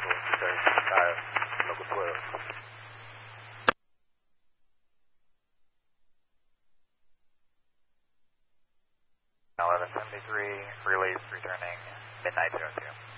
local 235, local 12. 1173, relays returning midnight 02.